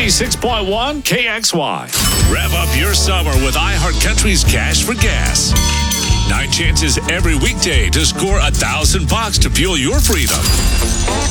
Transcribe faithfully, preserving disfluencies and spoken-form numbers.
ninety-six point one K X Y. Rev up your summer with iHeartCountry's Cash for Gas. Nine chances every weekday to score a thousand bucks to fuel your freedom.